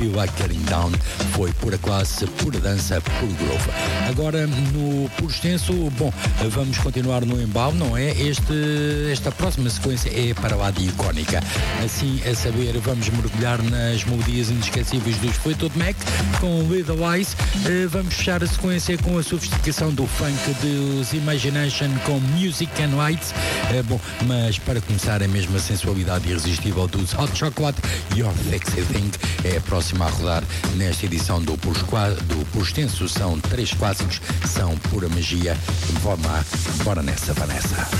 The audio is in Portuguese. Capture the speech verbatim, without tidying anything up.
You Like Getting Down foi pura classe, pura dança, puro groove. Agora, no puro extenso, bom, vamos continuar no embalo, não é? Este, esta próxima sequência é para lá de icónica. Assim, a saber, vamos mergulhar nas melodias inesquecíveis dos Fleetwood Mac com Little Lies. Vamos fechar a sequência com a sofisticação do funk dos Imagination com Music and Lights. Bom, mas para começar, a mesma sensualidade irresistível dos Hot Chocolate, Your Sexy Thing é a próxima a rodar nesta edição do Puro, do Puro Extenso. São três clássicos, são pura magia. Vamos lá, bora nessa, Vanessa.